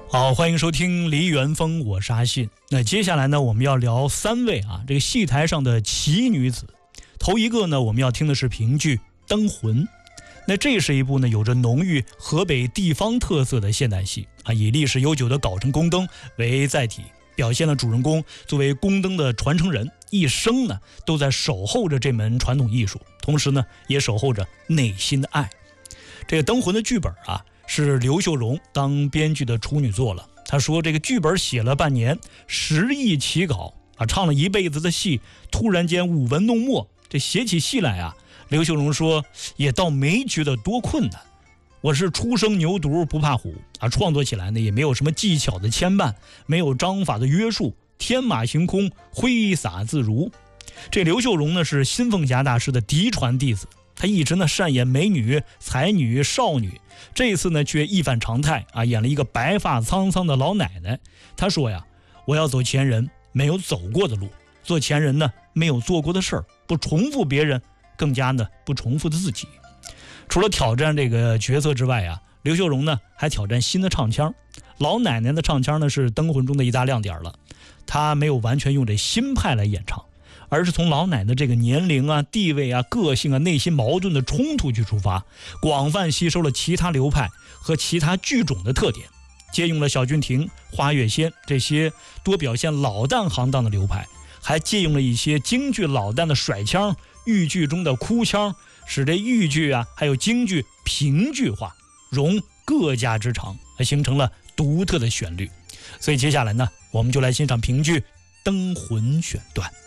好，欢迎收听梨园风，我是阿信。那接下来呢，我们要聊三位这个戏台上的奇女子。头一个呢，我们要听的是评剧《灯魂》。那这是一部呢有着浓郁河北地方特色的现代戏以历史悠久的藁城宫灯为载体，表现了主人公作为宫灯的传承人，一生呢都在守候着这门传统艺术，同时呢也守候着内心的爱。这个《灯魂》的剧本是刘秀荣当编剧的处女作了。他说这个剧本写了半年，10亿起稿唱了一辈子的戏，突然间舞文弄墨，这写起戏来刘秀荣说也倒没觉得多困难。我是初生牛犊不怕虎创作起来呢也没有什么技巧的牵绊，没有章法的约束，天马行空，挥洒自如。这刘秀荣呢是新凤霞大师的嫡传弟子，他一直呢擅演美女、才女、少女，这次呢却一反常态演了一个白发苍苍的老奶奶。他说我要走前人没有走过的路，做前人呢没有做过的事儿，不重复别人，更加呢不重复的自己。除了挑战这个角色之外刘秀荣呢还挑战新的唱腔。老奶奶的唱腔呢是《灯魂》中的一大亮点了，她没有完全用这新派来演唱，而是从老奶奶这个年龄地位个性内心矛盾的冲突去出发，广泛吸收了其他流派和其他剧种的特点，借用了小俊廷、花月仙这些多表现老旦行当的流派，还借用了一些京剧老旦的甩腔、豫剧中的哭腔，使这豫剧还有京剧平剧化，融各家之长，形成了独特的旋律。所以接下来呢，我们就来欣赏评剧《灯魂》选段。